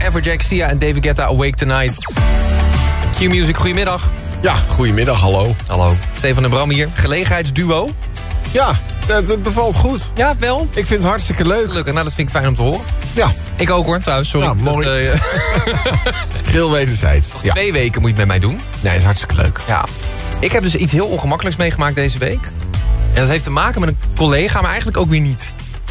Everjack, Sia en David Guetta, Awake Tonight. Q-Music, goedemiddag. Ja, goedemiddag, hallo. Hallo, Stefan en Bram hier. Gelegenheidsduo. Ja, het bevalt goed. Ja, wel. Ik vind het hartstikke leuk. Gelukkig, nou dat vind ik fijn om te horen. Ja. Ik ook hoor, trouwens, sorry. Ja, mooi. Dat, Geel wederzijds. nog 2 weken moet je het met mij doen. Nee, is hartstikke leuk. Ja. Ik heb dus iets heel ongemakkelijks meegemaakt deze week. En dat heeft te maken met een collega, maar eigenlijk ook weer niet.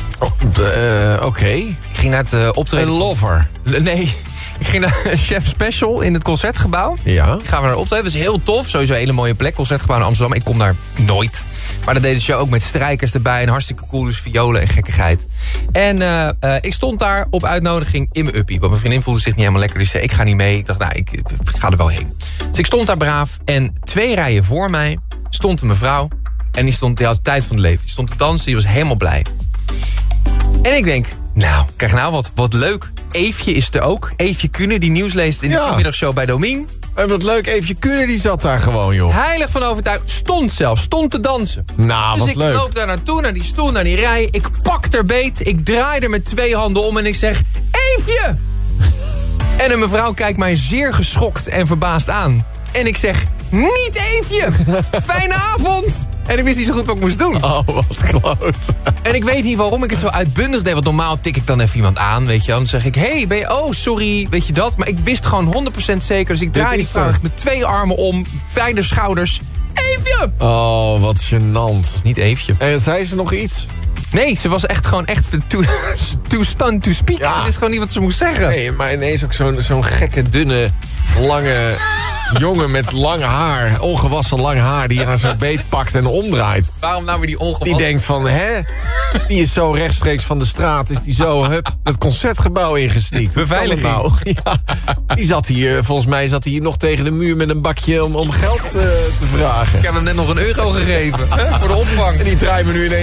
Oké. Ik ging naar het optreden... Een lover. Nee, ik ging naar Chef Special in het Concertgebouw. Ja. Gaan we naar optreden. Dat is heel tof. Sowieso een hele mooie plek. Concertgebouw in Amsterdam. Ik kom daar nooit. Maar dat deed de show ook met strijkers erbij. En hartstikke cool. Dus violen en gekkigheid. En ik stond daar op uitnodiging in mijn uppie. Want mijn vriendin voelde zich niet helemaal lekker. Dus zei, ik ga niet mee. Ik dacht, nou, ik ga er wel heen. Dus ik stond daar braaf. En 2 rijen voor mij stond een mevrouw. En die had tijd van het leven. Die stond te dansen. Die was helemaal blij. En ik denk, nou, krijg nou wat leuk. Eefje is er ook. Eefje Kuhne, die nieuws leest in de middagshow bij Domien. En wat leuk, Eefje Kuhne, die zat daar gewoon, joh. Heilig van overtuigd. Stond te dansen. Nou, dus wat leuk. ik loop daar naartoe, naar die stoel, naar die rij. Ik pak er beet. Ik draai er met 2 handen om en ik zeg, Eefje! En een mevrouw kijkt mij zeer geschokt en verbaasd aan. En ik zeg, niet Eefje! Fijne avond! En ik wist niet zo goed wat ik moest doen. Oh, wat kloot. En ik weet niet waarom ik het zo uitbundig deed. Want normaal tik ik dan even iemand aan, weet je. Dan zeg ik, hey, ben je... Oh, sorry, weet je dat? Maar ik wist gewoon 100% zeker. Dus ik draai die vrouw met 2 armen om. Fijne schouders. Eefje! Oh, wat gênant. Niet Eefje. En zei ze nog iets? Nee, ze was echt too stunned to speak. Ja. Ze wist gewoon niet wat ze moest zeggen. Nee, maar ineens ook zo'n gekke, dunne, lange jongen met lang haar. Ongewassen lang haar die aan zijn beet pakt en omdraait. Waarom nou weer die ongewassen? Die denkt van, hè? Die is zo rechtstreeks van de straat. Is die zo, het Concertgebouw ingesneakt. Beveiliging. Nou? Ja, die zat hier, volgens mij zat hij hier nog tegen de muur met een bakje om geld te vragen. Ik heb hem net nog €1 gegeven. Voor de opvang. En die draait me nu ineens